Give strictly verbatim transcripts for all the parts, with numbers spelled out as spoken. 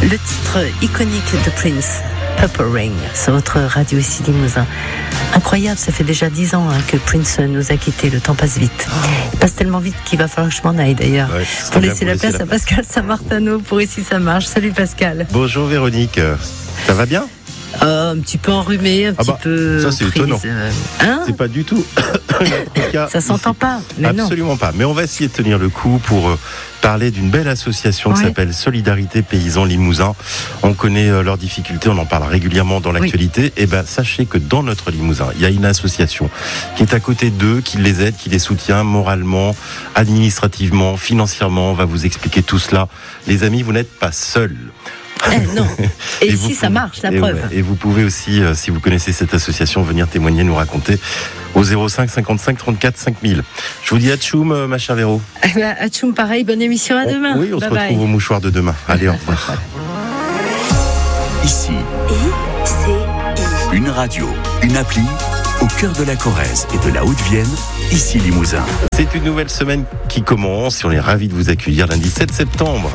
Le titre iconique de Prince, Purple Rain, sur votre radio ici Limousin. Incroyable, ça fait déjà dix ans hein, que Prince nous a quittés, le temps passe vite. Il passe tellement vite qu'il va falloir que je m'en aille d'ailleurs. Ouais, pour laisser la place à Pascal Saint-Martano pour Ici ça marche. Salut Pascal. Bonjour Véronique, ça va bien ? Euh, un petit peu enrhumé, un ah petit bah, peu. Ça c'est prise. étonnant. Hein c'est pas du tout. cas, ça s'entend ici. pas. Mais Absolument non. pas. Mais on va essayer de tenir le coup pour euh, parler d'une belle association ouais. qui s'appelle Solidarité Paysans Limousin. On connaît euh, leurs difficultés, on en parle régulièrement dans l'actualité. Oui. Et ben sachez que dans notre Limousin, il y a une association qui est à côté d'eux, qui les aide, qui les soutient moralement, administrativement, financièrement. On va vous expliquer tout cela. Les amis, vous n'êtes pas seuls. Eh non. Et, et si pouvez, ça marche, la et preuve. Ouais, et vous pouvez aussi, euh, si vous connaissez cette association, venir témoigner, nous raconter au zéro cinq cinquante-cinq trente-quatre cinq mille. Je vous dis atchoum, euh, ma chère Véro. Eh ben, atchoum, pareil, bonne émission, à demain. On, oui, on bye se bye. retrouve au mouchoir de demain. Allez, au revoir. Ici, I C I. Une radio, une appli, au cœur de la Corrèze et de la Haute-Vienne, ici Limousin. C'est une nouvelle semaine qui commence et on est ravis de vous accueillir lundi sept septembre.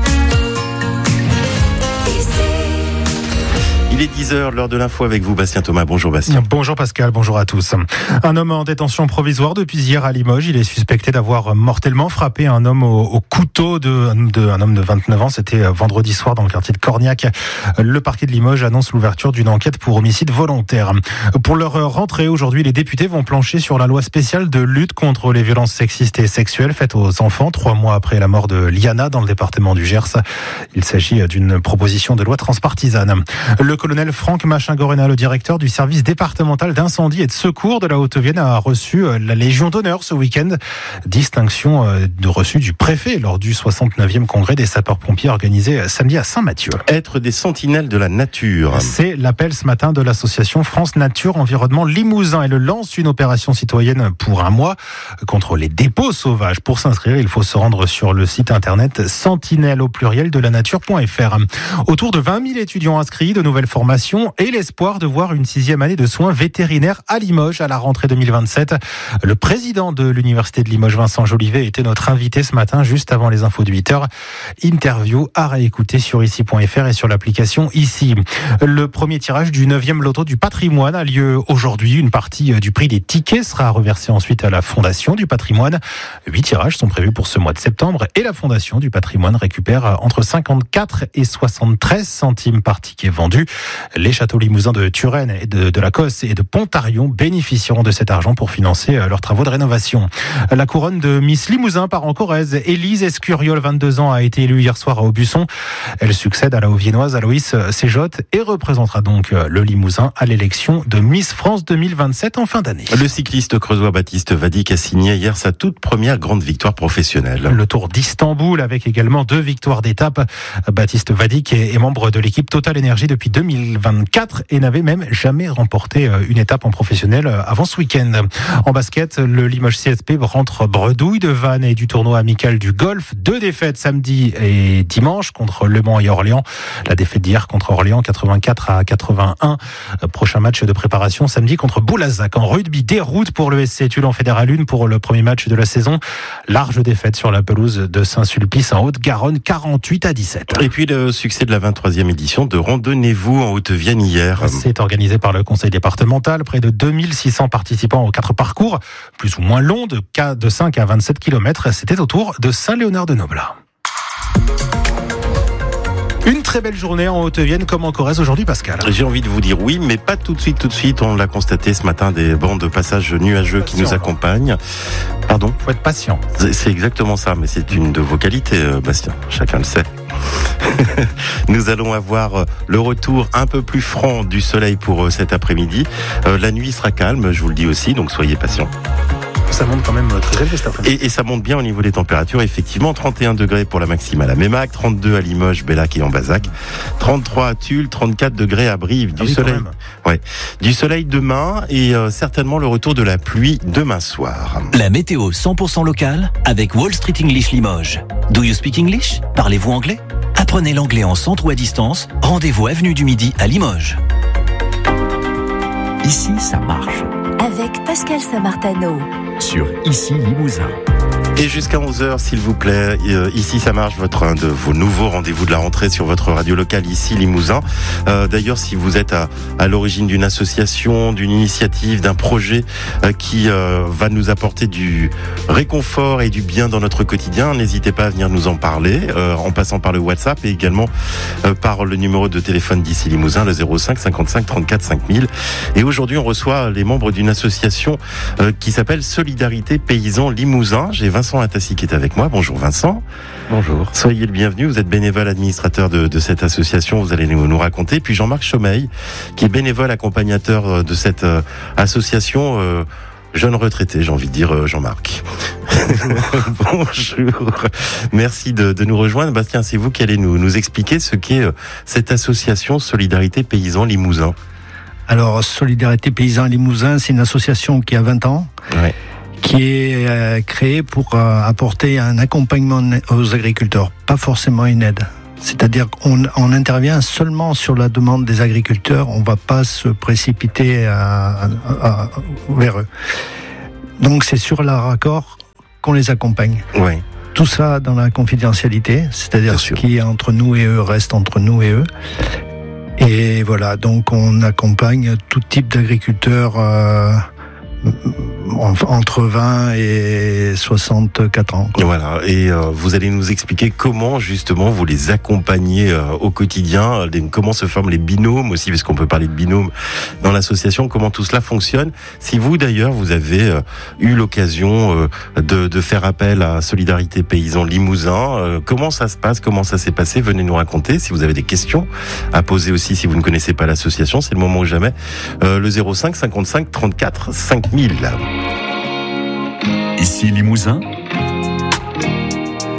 Il est dix heures, l'heure de l'info avec vous, Bastien Thomas. Bonjour Bastien. Bonjour Pascal, bonjour à tous. Un homme en détention provisoire depuis hier à Limoges. Il est suspecté d'avoir mortellement frappé un homme au, au couteau de, de un homme de vingt-neuf ans. C'était vendredi soir dans le quartier de Corniac. Le parquet de Limoges annonce l'ouverture d'une enquête pour homicide volontaire. Pour leur rentrée aujourd'hui, les députés vont plancher sur la loi spéciale de lutte contre les violences sexistes et sexuelles faites aux enfants, trois mois après la mort de Liana dans le département du Gers. Il s'agit d'une proposition de loi transpartisane. Le colonel Franck Machin-Gorena, le directeur du service départemental d'incendie et de secours de la Haute-Vienne, a reçu la Légion d'honneur ce week-end. Distinction de reçu du préfet lors du soixante-neuvième congrès des sapeurs-pompiers organisé samedi à Saint-Mathieu. Être des sentinelles de la nature. C'est l'appel ce matin de l'association France Nature Environnement Limousin. Elle lance une opération citoyenne pour un mois contre les dépôts sauvages. Pour s'inscrire, il faut se rendre sur le site internet sentinelle au pluriel de la nature point f r. Autour de vingt mille étudiants inscrits, de nouvelles formation et l'espoir de voir une sixième année de soins vétérinaires à Limoges à la rentrée deux mille vingt-sept. Le président de l'université de Limoges, Vincent Jolivet, était notre invité ce matin, juste avant les infos de huit heures. Interview à réécouter sur ici point f r et sur l'application Ici. Le premier tirage du neuvième loto du patrimoine a lieu aujourd'hui. Une partie du prix des tickets sera reversée ensuite à la Fondation du patrimoine. Huit tirages sont prévus pour ce mois de septembre et la Fondation du patrimoine récupère entre cinquante-quatre et soixante-treize centimes par ticket vendu. Les châteaux limousins de Turenne, et de, de la Cosse et de Pontarion bénéficieront de cet argent pour financer leurs travaux de rénovation. La couronne de Miss Limousin part en Corrèze. Élise Escuriol, vingt-deux ans, a été élue hier soir à Aubusson. Elle succède à la Haut-Viennoise Aloïs Séjotte et représentera donc le Limousin à l'élection de Miss France deux mille vingt-sept en fin d'année. Le cycliste creusois Baptiste Vadik a signé hier sa toute première grande victoire professionnelle. Le Tour d'Istanbul avec également deux victoires d'étape. Baptiste Vadik est membre de l'équipe Total Energy depuis deux mille vingt-quatre et n'avait même jamais remporté une étape en professionnel avant ce week-end. En basket, le Limoges C S P rentre bredouille de Vannes et du tournoi amical du golf. Deux défaites samedi et dimanche contre Le Mans et Orléans. La défaite d'hier contre Orléans, quatre-vingt-quatre à quatre-vingt-un. Prochain match de préparation samedi contre Boulazac. En rugby, déroute pour le S C Tulle en Fédéral un pour le premier match de la saison. Large défaite sur la pelouse de Saint-Sulpice en Haute-Garonne, quarante-huit à dix-sept. Et puis le succès de la vingt-troisième édition de Randonnez-vous en Haute-Vienne hier. C'est organisé par le conseil départemental. Près de deux mille six cents participants aux quatre parcours, plus ou moins longs, de cinq à vingt-sept kilomètres. C'était autour de Saint-Léonard-de-Noblat. Une très belle journée en Haute-Vienne comme en Corrèze aujourd'hui, Pascal. J'ai envie de vous dire oui, mais pas tout de suite, tout de suite. On l'a constaté ce matin, des bancs de passage nuageux qui nous accompagnent. Pardon ? Faut être patient. C'est exactement ça, mais c'est une de vos qualités, Bastien. Chacun le sait. Nous allons avoir le retour un peu plus franc du soleil pour cet après-midi. La nuit sera calme, je vous le dis aussi, donc soyez patients. Ça monte quand même très élevé cet après-midi. Et, et ça monte bien au niveau des températures. Effectivement, trente et un degrés pour la maximale à Mémac, trente-deux à Limoges, Bellac et Ambazac, trente-trois à Tulle, trente-quatre degrés à Brive. Du ah oui, soleil, ouais, du soleil demain et euh, certainement le retour de la pluie demain soir. La météo cent pour cent locale avec Wall Street English Limoges. Do you speak English ? Parlez-vous anglais ? Apprenez l'anglais en centre ou à distance. Rendez-vous avenue du Midi à Limoges. Ici, ça marche. Avec Pascal Saint-Martano. Sur Ici Limousin. Et jusqu'à onze heures, s'il vous plaît, euh, ici ça marche, votre un de vos nouveaux rendez-vous de la rentrée sur votre radio locale ici Limousin. Euh, d'ailleurs, si vous êtes à, à l'origine d'une association, d'une initiative, d'un projet euh, qui euh, va nous apporter du réconfort et du bien dans notre quotidien, n'hésitez pas à venir nous en parler euh, en passant par le WhatsApp et également euh, par le numéro de téléphone d'ici Limousin, le zéro cinq cinquante-cinq trente-quatre cinq mille. Et aujourd'hui, on reçoit les membres d'une association euh, qui s'appelle Solidarité Paysans Limousin. J'ai Vincent Atassi qui est avec moi. Bonjour Vincent. Bonjour. Soyez le bienvenu. Vous êtes bénévole administrateur de, de cette association. Vous allez nous, nous raconter. Puis Jean-Marc Chaumeil, qui est bénévole accompagnateur de cette euh, association. Euh, jeune retraité, j'ai envie de dire, euh, Jean-Marc. Bonjour. Merci de, de nous rejoindre. Bastien, c'est vous qui allez nous, nous expliquer ce qu'est euh, cette association Solidarité Paysans Limousin. Alors, Solidarité Paysans Limousin, c'est une association qui a vingt ans. Ouais. Qui est euh, créé pour euh, apporter un accompagnement aux agriculteurs, pas forcément une aide. C'est-à-dire qu'on on intervient seulement sur la demande des agriculteurs, on ne va pas se précipiter à, à, à, vers eux. Donc c'est sur leur accord qu'on les accompagne. Ouais. Tout ça dans la confidentialité, c'est-à-dire ce qui est entre nous et eux reste entre nous et eux. Et voilà, donc on accompagne tout type d'agriculteurs euh, entre vingt et soixante-quatre ans. Quoi. Voilà, et euh, vous allez nous expliquer comment justement vous les accompagnez euh, au quotidien, les, comment se forment les binômes aussi, parce qu'on peut parler de binômes dans l'association, comment tout cela fonctionne. Si vous d'ailleurs, vous avez euh, eu l'occasion euh, de, de faire appel à Solidarité Paysans Limousin, euh, comment ça se passe, comment ça s'est passé, venez nous raconter. Si vous avez des questions à poser aussi, si vous ne connaissez pas l'association, c'est le moment ou jamais. Euh, le zéro cinq cinquante-cinq trente-quatre cinq mille. Ici Limousin,